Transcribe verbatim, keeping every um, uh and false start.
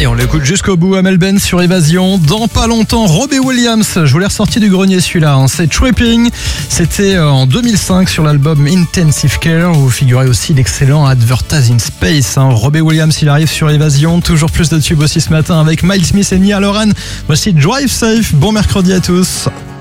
Allez, on l'écoute jusqu'au bout, Amel Ben sur Évasion. Dans pas longtemps, Robbie Williams, je vous l'ai ressorti du grenier celui-là, hein. C'est Tripping, c'était en deux mille cinq sur l'album Intensive Care, où vous figurez aussi l'excellent Advertising Space, hein. Robbie Williams, il arrive sur Évasion, toujours plus de tubes aussi ce matin avec Miles Smith et Nia Loran. Voici Drive Safe, bon mercredi à tous.